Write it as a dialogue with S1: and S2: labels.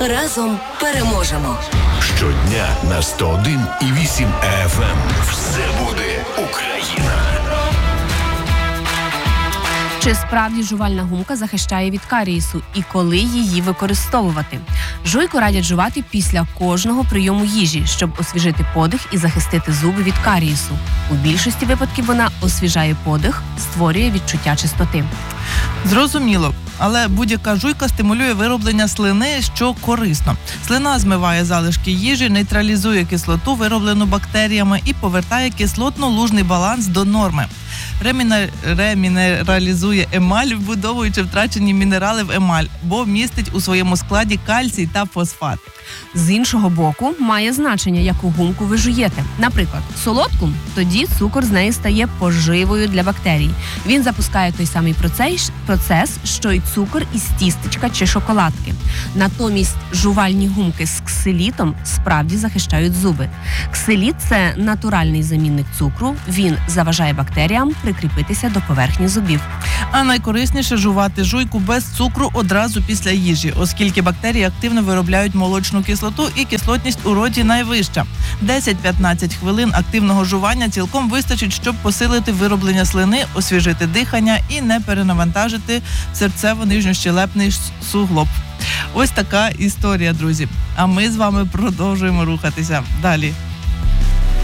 S1: Разом переможемо.
S2: Щодня на 101,8 FM. Все буде Україна.
S3: Чи справді жувальна гумка захищає від карієсу і коли її використовувати? Жуйку радять жувати після кожного прийому їжі, щоб освіжити подих і захистити зуби від карієсу. У більшості випадків вона освіжає подих, створює відчуття чистоти.
S4: Зрозуміло. Але будь-яка жуйка стимулює вироблення слини, що корисно. Слина змиває залишки їжі, нейтралізує кислоту, вироблену бактеріями, і повертає кислотно-лужний баланс до норми. Ремінералізує емаль, вбудовуючи втрачені мінерали в емаль, бо містить у своєму складі кальцій та фосфат.
S3: З іншого боку, має значення, яку гумку ви жуєте. Наприклад, солодку, тоді цукор з неї стає поживою для бактерій. Він запускає той самий процес, що й цукор із тістечка чи шоколадки. Натомість жувальні гумки з ксилітом справді захищають зуби. Ксиліт – це натуральний замінник цукру, він заважає бактеріям прикріпитися до поверхні зубів.
S4: А найкорисніше жувати жуйку без цукру одразу після їжі, оскільки бактерії активно виробляють молочну кислоту і кислотність у роті найвища. 10-15 хвилин активного жування цілком вистачить, щоб посилити вироблення слини, освіжити дихання і не перенавантажити серцево-нижньощелепний суглоб. Ось така історія, друзі. А ми з вами продовжуємо рухатися далі.